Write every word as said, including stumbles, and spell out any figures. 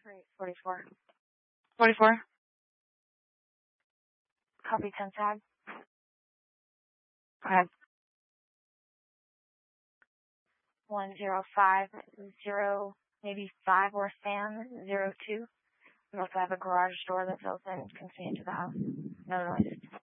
Great. forty-four. forty-four. Copy ten tag. Go ahead. one zero five zero, maybe five or fan zero two. We also have a garage door that's open. Can see into the house. No noise.